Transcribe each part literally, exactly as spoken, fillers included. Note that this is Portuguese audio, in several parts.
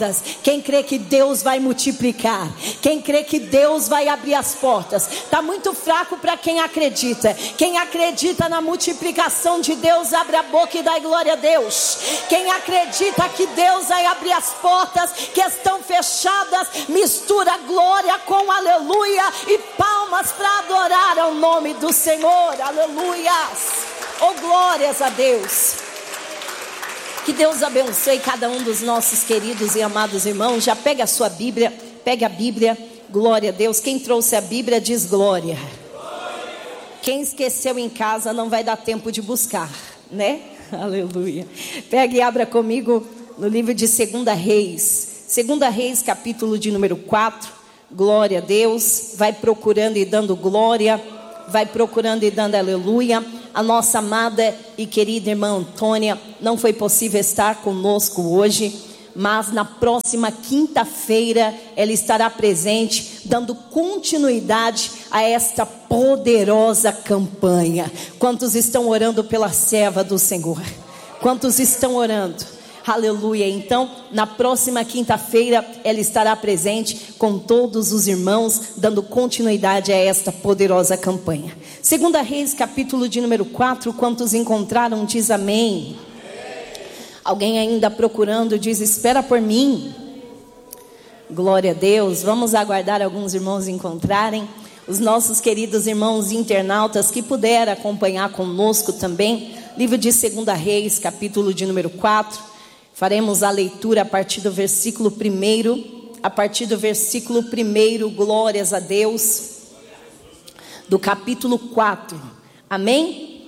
Quem crê que Deus vai multiplicar, quem crê que Deus vai abrir as portas. Está muito fraco para quem acredita. Quem acredita na multiplicação de Deus, abre a boca e dá glória a Deus. Quem acredita que Deus vai abrir as portas que estão fechadas, mistura glória com aleluia e palmas para adorar ao nome do Senhor. Aleluias, oh glórias a Deus. Que Deus abençoe cada um dos nossos queridos e amados irmãos. Já pega a sua Bíblia, pega a Bíblia, glória a Deus. Quem trouxe a Bíblia diz glória. Quem esqueceu em casa não vai dar tempo de buscar, né? Aleluia. Pega e abra comigo no livro de Segunda Reis. Segunda Reis, capítulo de número quatro. Glória a Deus. Vai procurando e dando glória. Vai procurando e dando aleluia. A nossa amada e querida irmã Antônia não foi possível estar conosco hoje, mas na próxima quinta-feira ela estará presente, dando continuidade a esta poderosa campanha. Quantos estão orando pela serva do Senhor? Quantos estão orando? Aleluia. Então, na próxima quinta-feira ela estará presente com todos os irmãos, dando continuidade a esta poderosa campanha. Segunda Reis, capítulo de número quatro. Quantos encontraram, diz amém. Alguém ainda procurando, diz espera por mim. Glória a Deus. Vamos aguardar alguns irmãos encontrarem. Os nossos queridos irmãos internautas que puderam acompanhar conosco também. Livro de Segunda Reis, capítulo de número quatro. Faremos a leitura a partir do versículo primeiro, a partir do versículo primeiro, glórias a Deus, do capítulo quatro, amém?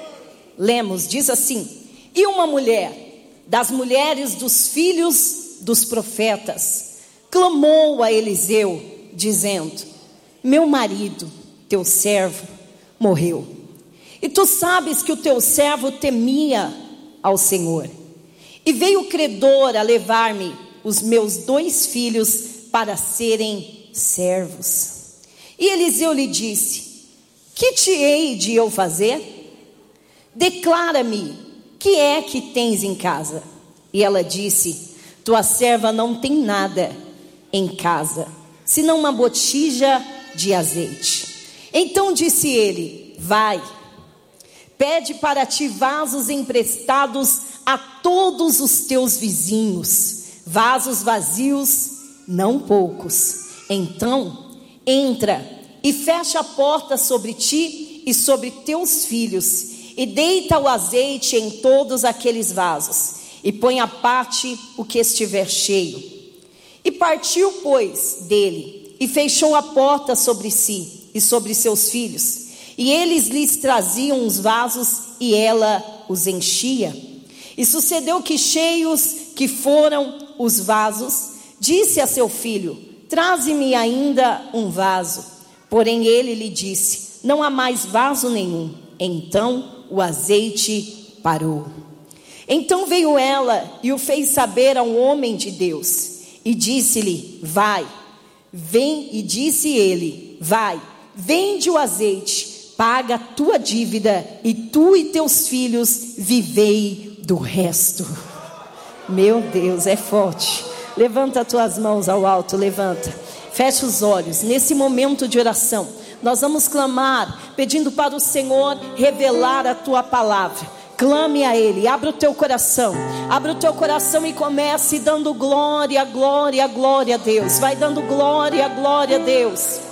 Lemos, diz assim: e uma mulher, das mulheres dos filhos dos profetas, clamou a Eliseu, dizendo: meu marido, teu servo, morreu, e tu sabes que o teu servo temia ao Senhor. E veio o credor a levar-me os meus dois filhos para serem servos. E Eliseu lhe disse: que te hei de eu fazer? Declara-me, que é que tens em casa? E ela disse: tua serva não tem nada em casa, senão uma botija de azeite. Então disse ele: vai, pede para ti vasos emprestados a todos os teus vizinhos, vasos vazios, não poucos. Então entra e fecha a porta sobre ti e sobre teus filhos, e deita o azeite em todos aqueles vasos, e põe à parte o que estiver cheio. E partiu, pois, dele, e fechou a porta sobre si e sobre seus filhos, e eles lhes traziam os vasos, e ela os enchia. E sucedeu que, cheios que foram os vasos, disse a seu filho: traze-me ainda um vaso. Porém ele lhe disse: não há mais vaso nenhum. Então o azeite parou. Então veio ela e o fez saber ao homem de Deus, e disse-lhe: vai, vem. E disse ele: vai, vende o azeite, paga a tua dívida, e tu e teus filhos vivei do resto. Meu Deus, é forte. Levanta as tuas mãos ao alto, levanta, fecha os olhos. Nesse momento de oração, nós vamos clamar, pedindo para o Senhor revelar a tua palavra. Clame a Ele, abra o teu coração, abra o teu coração e comece dando glória, glória, glória a Deus. Vai dando glória, glória a Deus.